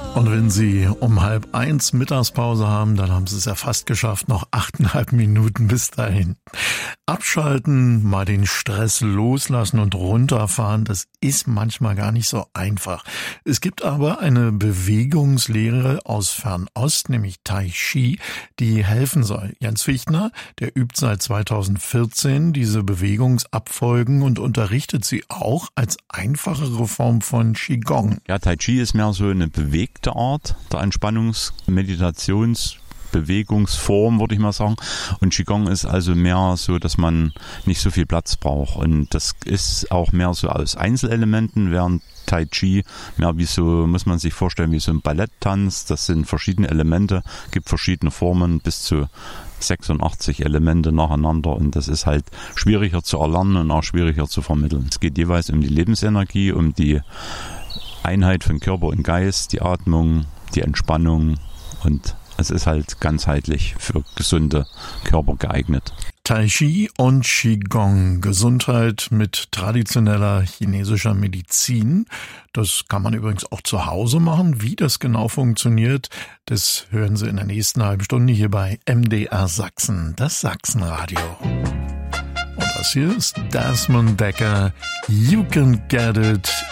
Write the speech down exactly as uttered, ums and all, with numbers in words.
Und wenn Sie um halb eins Mittagspause haben, dann haben Sie es ja fast geschafft, noch achteinhalb Minuten bis dahin. Abschalten, mal den Stress loslassen und runterfahren, das ist manchmal gar nicht so einfach. Es gibt aber eine Bewegungslehre aus Fernost, nämlich Tai Chi, die helfen soll. Jens Fichtner, der übt seit zweitausendvierzehn diese Bewegungsabfolgen und unterrichtet sie auch als einfachere Form von Qigong. Ja, Tai Chi ist mehr so eine bewegte Art der Entspannungs-, Meditations-, Bewegungsform, würde ich mal sagen. Und Qigong ist also mehr so, dass man nicht so viel Platz braucht. Und das ist auch mehr so aus Einzelelementen, während Tai Chi mehr wie so, muss man sich vorstellen, wie so ein Balletttanz. Das sind verschiedene Elemente, gibt verschiedene Formen, bis zu sechsundachtzig Elemente nacheinander. Und das ist halt schwieriger zu erlernen und auch schwieriger zu vermitteln. Es geht jeweils um die Lebensenergie, um die Einheit von Körper und Geist, die Atmung, die Entspannung, und es ist halt ganzheitlich für gesunde Körper geeignet. Tai Chi und Qigong, Gesundheit mit traditioneller chinesischer Medizin. Das kann man übrigens auch zu Hause machen. Wie das genau funktioniert, das hören Sie in der nächsten halben Stunde hier bei M D R Sachsen, das Sachsenradio. Und das hier ist Desmond Dekker, You Can Get It